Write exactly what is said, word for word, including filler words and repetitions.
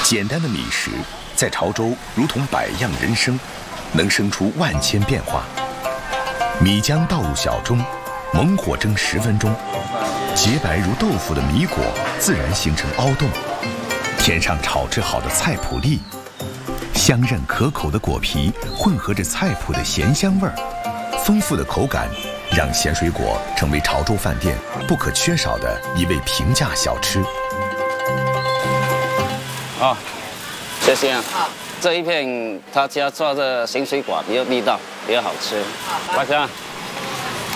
简单的米食，在潮州如同百样人生，能生出万千变化。米浆倒入小盅，猛火蒸十分钟，洁白如豆腐的米果自然形成凹洞，填上炒制好的菜脯粒，香韧可口的果皮混合着菜脯的咸香味儿，丰富的口感让咸水果成为潮州饭店不可缺少的一味平价小吃。 哦，谢谢啊。好，这一片他家做的咸水果比较地道，比较好吃。拜拜。